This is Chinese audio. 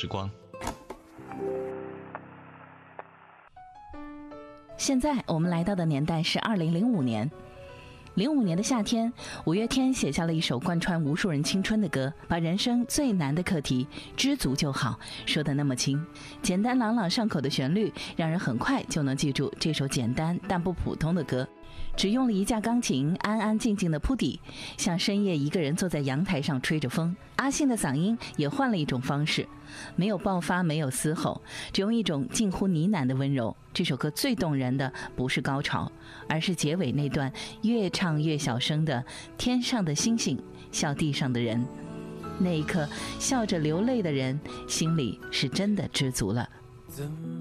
时光。 现在我们来到的年代是2005年。05年的夏天，五月天写下了一首贯穿无数人青春的歌，把人生最难的课题知足就好说得那么轻。简单朗朗上口的旋律，让人很快就能记住这首简单但不普通的歌。只用了一架钢琴，安安静静的铺底，像深夜一个人坐在阳台上吹着风。阿信的嗓音也换了一种方式，没有爆发，没有嘶吼，只用一种近乎呢喃的温柔。这首歌最动人的不是高潮，而是结尾那段越唱越小声的天上的星星笑地上的人。那一刻笑着流泪的人心里是真的知足了。